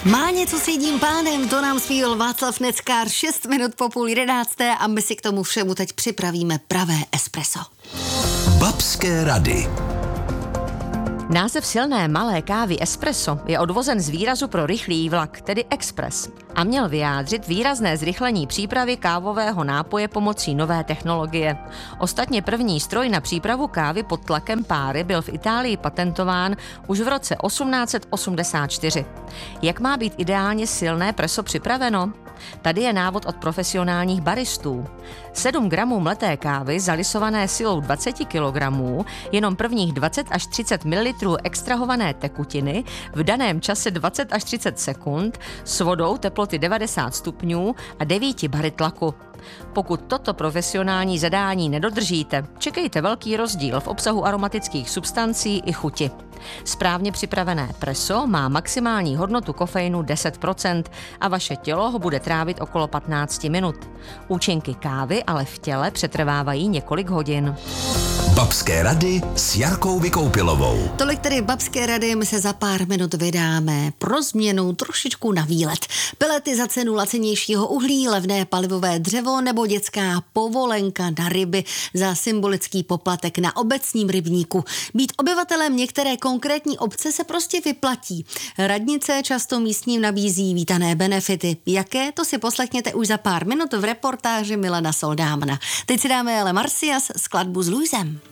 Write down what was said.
Má něco s jedním pánem, to nám zpíval Václav Neckár 6 minut po 10:30 a my si k tomu všemu teď připravíme pravé espresso. Babské rady. Název silné malé kávy espresso je odvozen z výrazu pro rychlý vlak, tedy expres, a měl vyjádřit výrazné zrychlení přípravy kávového nápoje pomocí nové technologie. Ostatně první stroj na přípravu kávy pod tlakem páry byl v Itálii patentován už v roce 1884. Jak má být ideálně silné preso připraveno? Tady je návod od profesionálních baristů. 7 gramů mleté kávy zalisované silou 20 kg, jenom prvních 20 až 30 ml extrahované tekutiny v daném čase 20 až 30 sekund s vodou teploty 90 stupňů a 9 bary tlaku. Pokud toto profesionální zadání nedodržíte, čekejte velký rozdíl v obsahu aromatických substancí i chuti. Správně připravené preso má maximální hodnotu kofeinu 10% a vaše tělo ho bude trávit okolo 15 minut. Účinky kávy ale v těle přetrvávají několik hodin. Babské rady s Jarkou Vykoupilovou. Tolik tedy babské rady, my se za pár minut vydáme pro změnu trošičku na výlet. Pelety za cenu lacinějšího uhlí, levné palivové dřevo nebo dětská povolenka na ryby za symbolický poplatek na obecním rybníku. Být obyvatelem některé konkrétní obce se prostě vyplatí. Radnice často místním nabízí vítané benefity. Jaké, to si poslechněte už za pár minut v reportáži Milana Soldámana. Teď si dáme ale Marcias skladbu s Luisem.